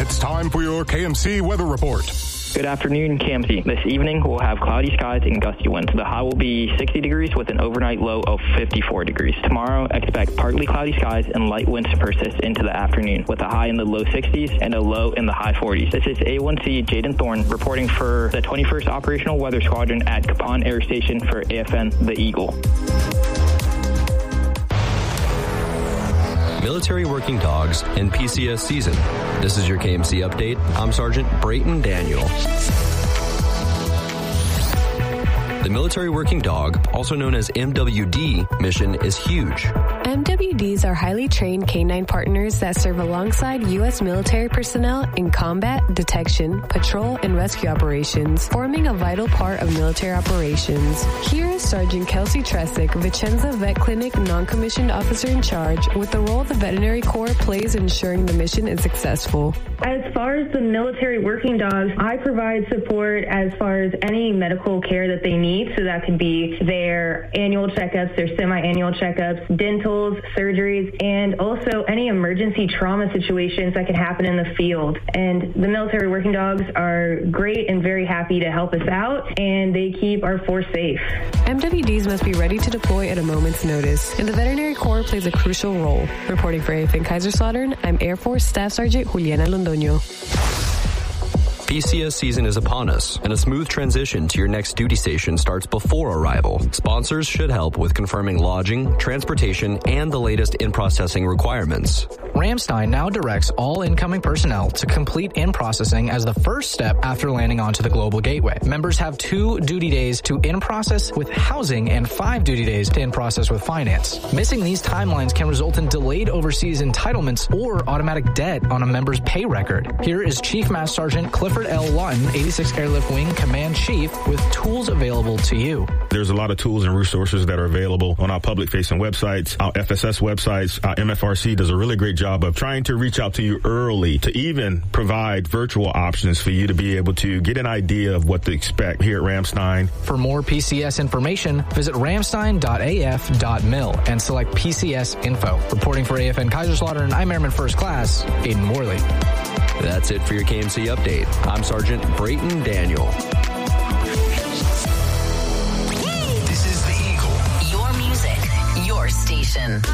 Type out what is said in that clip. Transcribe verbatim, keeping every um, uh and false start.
It's time for your K M C weather report. Good afternoon, K M C. This evening, we'll have cloudy skies and gusty winds. The high will be sixty degrees with an overnight low of fifty-four degrees. Tomorrow, expect partly cloudy skies and light winds to persist into the afternoon with a high in the low sixties and a low in the high forties. This is A one C Jaden Thorne reporting for the twenty-first Operational Weather Squadron at Capon Air Station for A F N The Eagle. Military working dogs and P C S season. This is your K M C update. I'm Sergeant Brayton Daniel. The military working dog, also known as M W D, mission is huge. M W Ds are highly trained canine partners that serve alongside U S military personnel in combat, detection, patrol, and rescue operations, forming a vital part of military operations. Here is Sergeant Kelsey Tresick, Vicenza Vet Clinic non-commissioned officer in charge, with the role the Veterinary Corps plays in ensuring the mission is successful. As far as the military working dogs, I provide support as far as any medical care that they need. So that could be their annual checkups, their semi-annual checkups, dentals, surgeries, and also any emergency trauma situations that can happen in the field. And the military working dogs are great and very happy to help us out, and they keep our force safe. M W Ds must be ready to deploy at a moment's notice, and the Veterinary Corps plays a crucial role. Reporting for A F N Kaiserslautern, I'm Air Force Staff Sergeant Juliana Londoño. P C S season is upon us, and a smooth transition to your next duty station starts before arrival. Sponsors should help with confirming lodging, transportation, and the latest in-processing requirements. Ramstein now directs all incoming personnel to complete in-processing as the first step after landing onto the Global Gateway. Members have two duty days to in-process with housing and five duty days to in-process with finance. Missing these timelines can result in delayed overseas entitlements or automatic debt on a member's pay record. Here is Chief Master Sergeant Clifford L. Lutton, eighty-sixth Airlift Wing Command Chief, with tools available to you. There's a lot of tools and resources that are available on our public-facing websites, our F S S websites. Our M F R C does a really great job of trying to reach out to you early to even provide virtual options for you to be able to get an idea of what to expect here at Ramstein. For more P C S information, visit ramstein dot a f dot mil and select P C S info. Reporting for A F N Kaiserslautern, I'm Airman First Class Aiden Morley. That's it for your K M C update. I'm Sergeant Brayton Daniel. This is the Eagle. Your music, your station.